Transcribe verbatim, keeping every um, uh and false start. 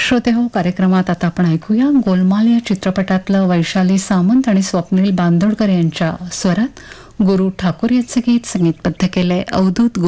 श्रोते हो, कार्यक्रमात आता आपण ऐकूया गोलमाल या चित्रपटातलं वैशाली सामंत आणि स्वप्नील बांदोडकर यांच्या स्वरात गुरु ठाकूर यांचं गीत संगीतबद्ध केलंय अवधूत